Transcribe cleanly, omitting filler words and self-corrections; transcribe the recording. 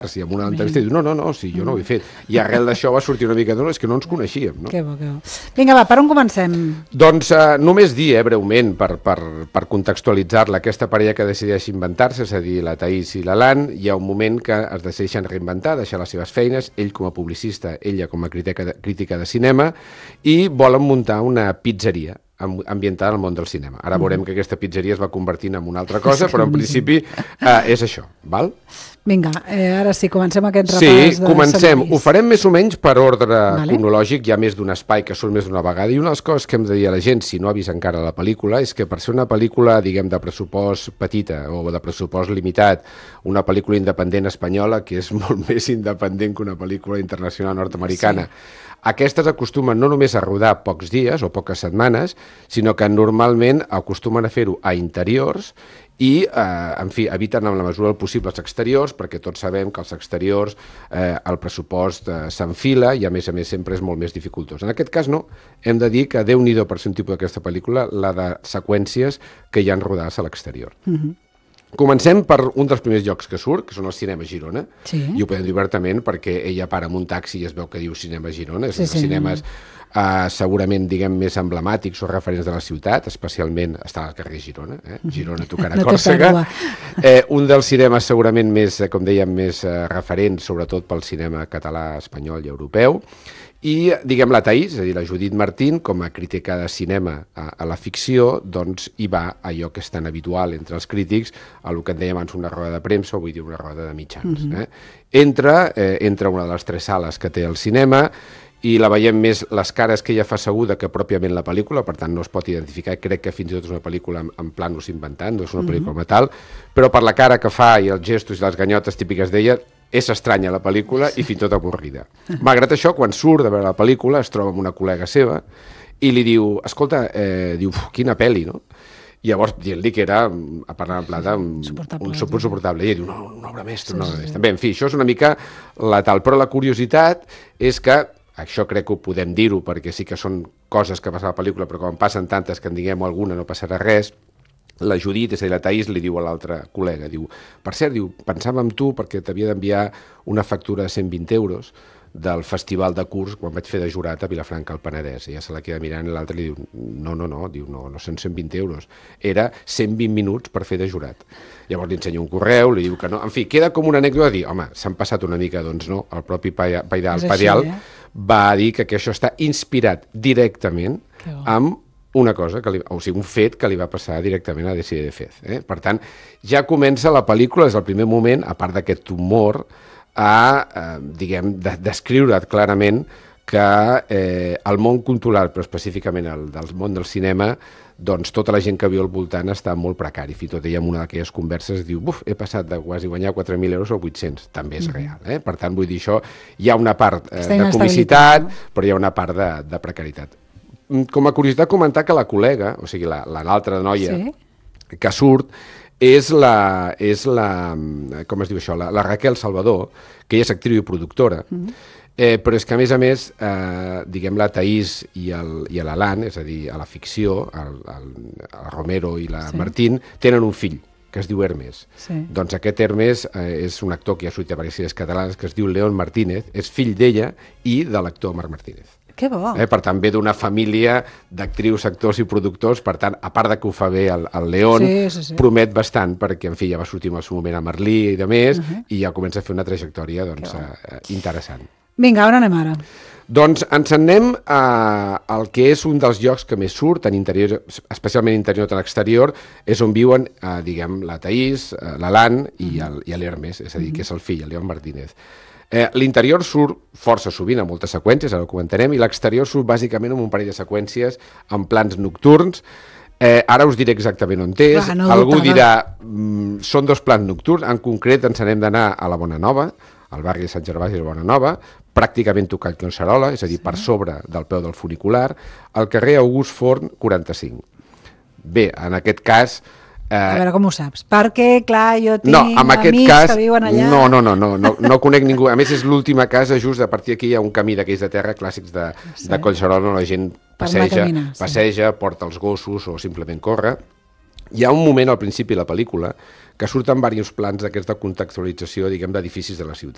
si en una entrevista diu, no, sí, jo no ho he fet. I arrel d'això va sortir una mica, és que no ens coneixíem, no? Que bo, que bo. Vinga, va, per on comencem? Doncs només dir, breument, per contextualitzar-la, aquesta parella que decideix inventar-se, és a dir, la Thaís i l'Alan, hi ha un moment que es decideixen reinventar, deixar les seves feines, ell com a publicista, ella com a crítica de cinema, i volen muntar una pizzeria ambientada al món del cinema. Ara veurem que aquesta pizzeria es va convertint en una altra cosa, però en principi és això, val? Vinga, ara sí, comencem aquest repàs. Sí, comencem. Ho farem més o menys per ordre cronològic, hi ha més d'un espai que surt més d'una vegada, i una de les coses que hem de dir a la gent, si no ha vist encara la pel·lícula, és que per ser una pel·lícula, diguem, de pressupost petita o de pressupost limitat, una pel·lícula independent espanyola, que és molt més independent que una pel·lícula internacional nord-americana, aquestes acostumen no només a rodar pocs dies o poques setmanes, sinó que normalment acostumen a fer-ho a interiors i, en fi, eviten en la mesura del possible els exteriors, perquè tots sabem que els exteriors el pressupost s'enfila i, a més, sempre és molt més dificultós. En aquest cas, no. Hem de dir que Déu-n'hi-do per ser un tipus d'aquesta pel·lícula, la de seqüències que hi han rodades a l'exterior. Comencem per un dels primers llocs que surt, que són els cinemes Girona, i ho podem dir obertament perquè ella para amb un taxi i es veu que diu Cinema Girona, és els cinemes segurament, diguem, més emblemàtics o referents de la ciutat, especialment està al carrer Girona, Girona tocarà Còrsega, un dels cinemes segurament més, com dèiem, més referents, sobretot pel cinema català, espanyol i europeu, i, diguem, la Thaís, és a dir, la Judit Martín, com a crítica de cinema a la ficció, doncs hi va allò que és tan habitual entre els crítics, a el que en dèiem abans una roda de premsa, o vull dir una roda de mitjans. Entra una de les 3 sales que té el cinema, i la veiem més les cares que ella fa asseguda que pròpiament la pel·lícula, per tant no es pot identificar, crec que fins i tot és una pel·lícula en planos inventant, no és una pel·lícula com a tal, però per la cara que fa i els gestos i les ganyotes típiques d'ella, és estranya la pel·lícula i fins i tot avorrida. Malgrat això, quan surt de veure la pel·lícula, es troba amb una col·lega seva i li diu, escolta, quina pel·li, no? I llavors, dient-li que era, a parlar en plata, un suportable. I ella diu, no, una obra mestra, una obra mestra. Bé, en fi, això és una mica la tal. Però la curiositat és que, això crec que ho podem dir-ho, perquè sí que són coses que passen a la pel·lícula, però quan passen tantes que en diguem alguna no passarà res, la Judit, és a dir, la Thaís, li diu a l'altra col·lega, diu, per cert, diu, pensava en tu perquè t'havia d'enviar una factura de 120 euros del festival de curs quan vaig fer de jurat a Vilafranca al Penedès. I ja se la queda mirant i l'altre li diu, no, són 120 euros, era 120 minuts per fer de jurat. Llavors li ensenya un correu, li diu que no, en fi, queda com una anècdota de dir, home, s'han passat una mica, doncs no, el propi Padial va dir que això està inspirat directament amb una cosa, o sigui, un fet que li va passar directament a Desi de Fez. Per tant, ja comença la pel·lícula des del primer moment, a part d'aquest humor, a, diguem, descriure clarament que el món cultural, però específicament el del món del cinema, doncs tota la gent que viu al voltant està molt precari. Fins i tot ella en una d'aquelles converses diu, he passat de quasi guanyar 4.000 euros a 800. També és real. Per tant, vull dir això, hi ha una part de comicitat, però hi ha una part de precarietat. Com a curiositat, comentar que la col·lega, o sigui, l'altra noia que surt, és la com es diu això, la Raquel Salvador, que ella és actriu i productora, però és que, a més, diguem, la Thaís i l'Alan, és a dir, a la ficció, el Romero i la Martín, tenen un fill, que es diu Hermes. Doncs aquest Hermes és un actor que ja ha sortit a diverses sèries catalanes, que es diu León Martínez, és fill d'ella i de l'actor Marc Martínez. Que bo. Per tant, ve d'una família d'actrius, actors i productors, per tant, a part de que ho fa bé el León, promet bastant, perquè, en fi, ja va sortir en el seu moment a Merlí i de més, i ja comença a fer una trajectòria, doncs, interessant. Vinga, on anem ara? Doncs ens anem al que és un dels llocs que més surt, en interior, especialment interior de l'exterior, és on viuen, diguem, la Thaís, l'Alan i l'Hermes, és a dir, que és el fill, el León Martínez. L'interior surt força sovint, a moltes seqüències, ara ho comentarem, i l'exterior surt bàsicament amb un parell de seqüències en plans nocturns. Ara us diré exactament on és. Algú dirà, són 2 plans nocturns, en concret ens n'hem d'anar a la Bonanova, al barri de Sant Gervasi de Bonanova, pràcticament tocant Collserola, és a dir, per sobre del peu del funicular, al carrer August Forn 45. Bé, en aquest cas... A veure com ho saps, perquè, clar, jo tinc amics que viuen allà... No conec ningú. A més, és l'última casa, just a partir d'aquí hi ha un camí d'aquells de terra clàssics de Collserola, on la gent passeja, porta els gossos o simplement corre. Hi ha un moment al principi de la pel·lícula que surten diversos plans d'aquests de contextualització, diguem, d'edificis de la ciutat.